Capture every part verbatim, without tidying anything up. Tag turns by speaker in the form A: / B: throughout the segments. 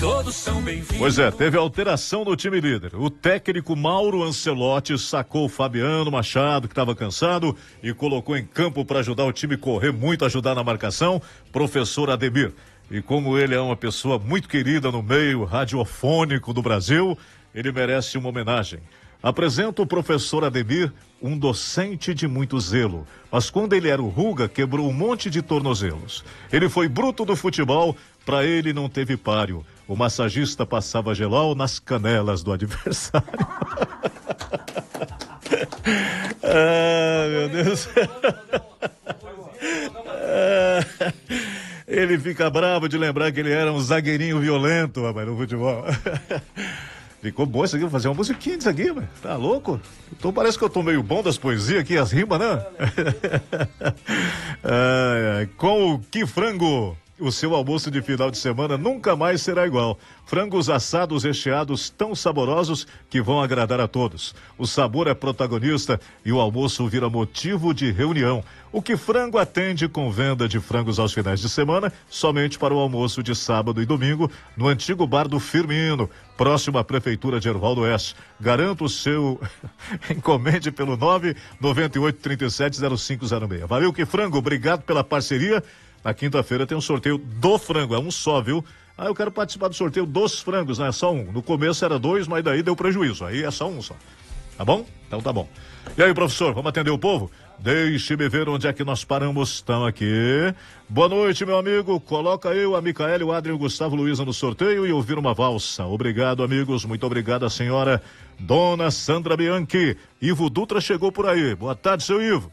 A: todos são bem-vindos.
B: Pois é, teve alteração no time líder. O técnico Mauro Ancelotti sacou o Fabiano Machado, que estava cansado, e colocou em campo para ajudar o time a correr muito, ajudar na marcação, professor Ademir. E como ele é uma pessoa muito querida no meio radiofônico do Brasil, ele merece uma homenagem. Apresenta o professor Ademir, um docente de muito zelo, mas quando ele era o Ruga, quebrou um monte de tornozelos. Ele foi bruto do futebol, para ele não teve páreo. O massagista passava gelol nas canelas do adversário. Ah, meu Deus. Ah, ele fica bravo de lembrar que ele era um zagueirinho violento, rapaz, no futebol. Ficou bom isso aqui, vou fazer uma musiquinha disso aqui, mano. Tá louco? Então parece que eu tô meio bom das poesias aqui, as rimas, né? Ai, ai. Com o Que Frango, o seu almoço de final de semana nunca mais será igual. Frangos assados recheados tão saborosos que vão agradar a todos. O sabor é protagonista e o almoço vira motivo de reunião. O Que Frango atende com venda de frangos aos finais de semana, somente para o almoço de sábado e domingo, no antigo bar do Firmino, próximo à Prefeitura de Ervaldo Oeste. Garanta o seu encomende pelo nove nove oito três sete zero cinco zero seis. Valeu, Que Frango, obrigado pela parceria. Na quinta-feira tem um sorteio do frango, é um só, viu? Ah, eu quero participar do sorteio dos frangos, não é só um. No começo era dois, mas daí deu prejuízo, aí é só um só. Tá bom? Então tá bom. E aí, professor, vamos atender o povo? Deixe-me ver onde é que nós paramos. Estão aqui. Boa noite, meu amigo. Coloca eu, a Micaele, o Adrien e o Gustavo Luiza no sorteio e ouvir uma valsa. Obrigado, amigos. Muito obrigado, a senhora Dona Sandra Bianchi. Ivo Dutra chegou por aí. Boa tarde, seu Ivo.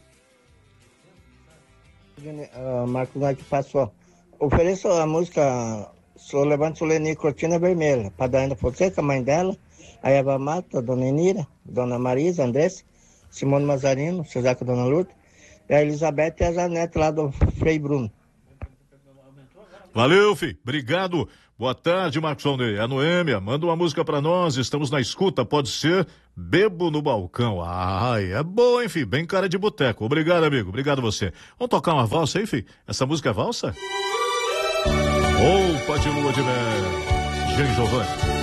C: Uh, Marco Nike passou. Ofereço a música Sou Levante Solene Cortina Vermelha para Dana Fonseca, mãe dela, a Eva Mata, Dona Enira, Dona Marisa, Andressa, Simone Mazarino, Cesaca, Dona Lourdes, e a Elizabeth e a Janete lá do Frei Bruno.
B: Valeu, filho. Obrigado. Boa tarde, Marcos Alnei. A Noêmia, manda uma música pra nós. Estamos na escuta. Pode ser Bebo no Balcão. Ai, é boa, hein, filho? Bem cara de boteco. Obrigado, amigo. Obrigado você. Vamos tocar uma valsa aí, filho? Essa música é valsa? Roupa de lua de mel. Jean Giovanni.